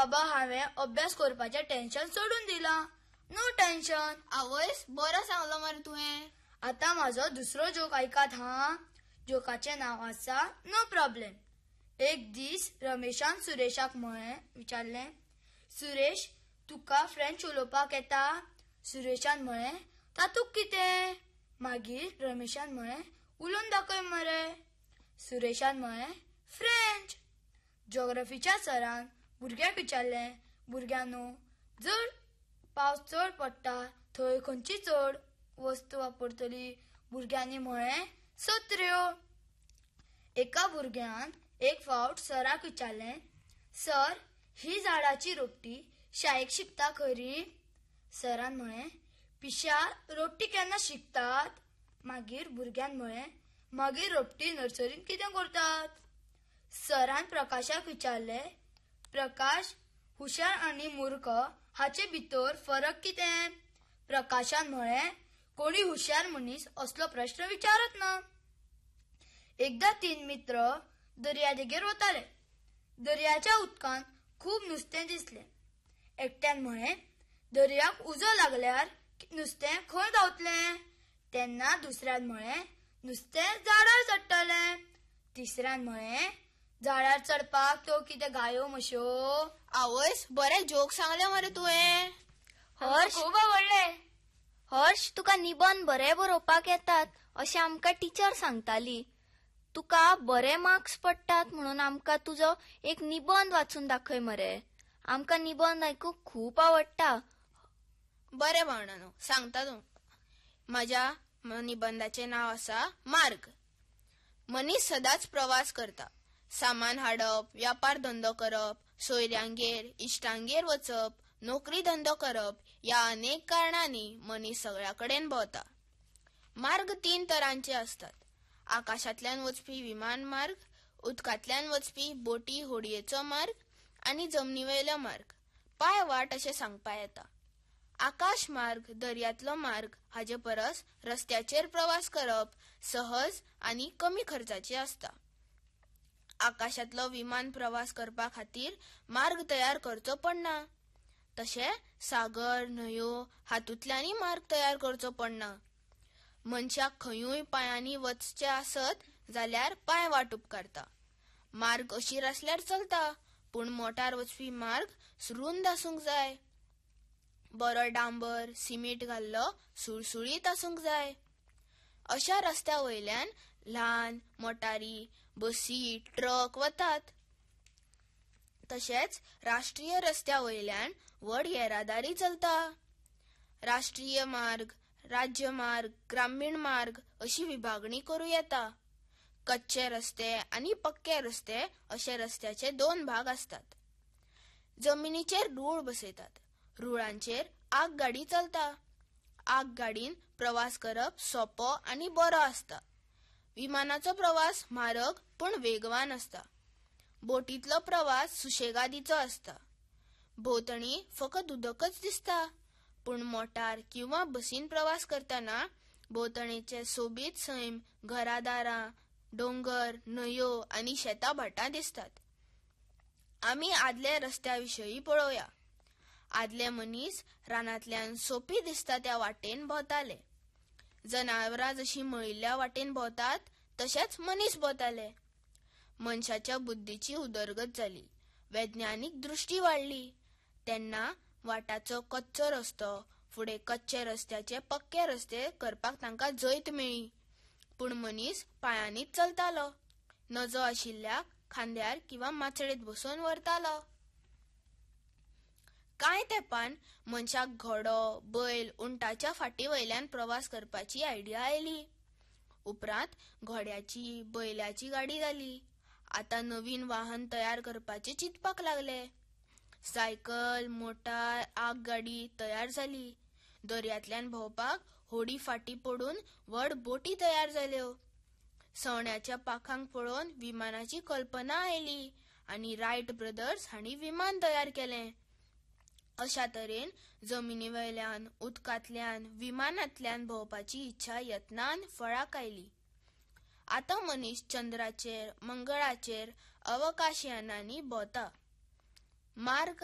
बाबा हांवें अभ्यास करपाचें टेन्शन सोडून दिलां. No tension. आवयस बरो सांगलो मरे तुवें. आतां म्हाजो दुसरो जोक ऐकात हां. जोकाचें नांव आसा नो प्रॉब्लेम. एक दीस रमेशान सुरेशाक विचारलें, सुरेश तुका फ्रेंच उलोवपाक येता? सुरेशान म्हळें, तातूंत कितें? मागीर रमेशान म्हळें, उलोवन दाखय मरे. सुरेशान म्हळें, फ्रेंच. ज्योग्राफीच्या सरान भुरग्याक विचारलें, भुरग्यांनो जर पावस चड पडटा थंय खंयची चड वस्त वापरतली? भुरग्यांनी म्हळें, सत्र्यो. एका भुरग्यान एक फावट सराक विचारलें, सर ही झाडाची रोपटी शाळेक शिकता खरी? सरान म्हळें, पिश्या रोपटी केन्ना शिकतात? मागीर भुरग्यान म्हळें, मागीर रोपटी नर्सरीन कितें करतात? सरान प्रकाशाक विचारलें, प्रकाश हुशार आनी मूर्ख हाचे भितर फरक कितें? प्रकाशान म्हळें, कोणी हुशार मनीस असलो प्रश्न विचारत ना. एकदा 3 मित्र दर्यादेगेर वताले. दर्याच्या उदकांत खूब नुस्तें दिसलें. एकट्यान म्हळें, दर्याक उजो लागल्यार नुस्तें खंय धांवतलें? तेन्ना दुसऱ्यान म्हळें, नुस्तें झाडार चडटलें. तिसऱ्यान म्हळें, झाडार चडपाक त्यो कितें गायो म्हश्यो? आवयस बरे जोक सांगले मरे तुवें. हर्ष खूब आवडलें. हर्ष तुका निबंध बरे बरोवपाक येतात अशें आमकां टीचर सांगताली. तुका बरे मार्क्स पडटात म्हणून आमकां तुजो एक निबंध वाचून दाखय मरे. आमकां निबंध आयकूंक खूब आवडटा. बरे भावणानो सांगता तूं. म्हज्या निबंधाचें नांव आसा मार्ग. मनीस सदांच प्रवास करता. सामान हाडप, व्यापार धंदो करप, सोयऱ्यांगेर इश्टांगेर वचप, नोकरी धंदो करप ह्या अनेक कारणांनी मनीस सगळ्या कडेन भोंवता. मार्ग 3 तरांचे असतात. आकाशांतल्यान वचपी विमान मार्ग, उदकांतल्यान वचपी बोटी होडयेचो मार्ग आनी जमनीवयलो मार्ग. पांय वाट अशें सांगपा येता. आकाश मार्ग, दर्यांतलो मार्ग हाचे परस रस्त्याचेर प्रवास करप सहज आनी कमी खर्चाचें असता. आकाशांतलो विमान प्रवास करपा खातीर मार्ग तयार करचो पडना. तशें सागर, न्हंयो हातूंतल्यानय मार्ग तयार करचो पडना. मनशाक खंयूय पांयांनी वचचें आसत जाल्यार पांय वाट उपकारता. मार्ग अशीर आसल्यार चलता, पूण मोटार वचपी मार्ग रुंद आसूंक जाय. बरो डांबर, सिमीट घाल्लो सुळसुळीत आसूंक जाय. अशा रस्त्या वयल्यान ल्हान मोटारी, बसी, ट्रक वतात. तशेंच राष्ट्रीय रस्त्या वयल्यान व्हड येरादारी चलता. राष्ट्रीय मार्ग, राज्य मार्ग, ग्रामीण मार्ग अशी विभागणी करूं येता. कच्चे रस्ते आनी पक्के रस्ते अशे रस्त्याचे 2 भाग असतात. जमिनीचेर रूळ बसयतात. रुळांचेर आगगाडी चलता. आगगाडीन प्रवास करप सोपो आनी बरो आसता. विमानाचो प्रवास म्हारग पूण वेगवान असता. बोटींतलो प्रवास सुशेगादीचो असता. भोंवतणी फकत उदकच दिसता, पूण मोटार किंवा बसीन प्रवास करतना भोंवतणेचे सोबीत सैम, घरादारां, डोंगर, न्हंयो आनी शेतां भाटां दिसतात. आमी आदले रस्त्या विशयी पळोवया. आदले मनीस रानांतल्यान सोपी दिसता त्या वाटेन भोंवताले. जनावरां जशीं मळिल्ल्या वाटेन भोंवतात तशेंच मनीस भोंवताले. मनशाच्या बुद्धीची उदरगत जाली. वैज्ञानीक दृश्टी वाडली. तेन्ना वाटाचो कच्चो रस्तो फुडें कच्चे रस्त्याचे पक्के रस्ते करपाक तांकां जैत मेळ्ळी. पूण मनीस पांयांनीच चलतालो. नजो आशिल्ल्याक खांद्यार किंवा माचयेंत बसून व्हरतालो. कांय तेंपान मनशाक घोडो, बैल, उंटाच्या फाटी वयल्यान प्रवास करपाची आयडिया आयली. उपरांत घोड्याची, बैलाची गाडी जाली. आतां नवीन वाहन तयार करपाचे चिंतपाक लागले. सायकल, मोटार, आगगाडी तयार जाली. दर्यांतल्यान भोंवपाक होडी फाटी पडून व्हड बोटी तयार जाल्यो. सवण्याच्या पाखांक पळोवन विमानाची कल्पना आयली आनी रायट ब्रदर्स हांणी विमान तयार केलें. अशा तरेन जमिनी वयल्यान, उदकांतल्यान, विमानांतल्यान भोंवपाची इच्छा यत्नान फळाक आयली. आतां मनीस चंद्राचेर, मंगळाचेर, अवकाश यानांनी भोंवता. मार्ग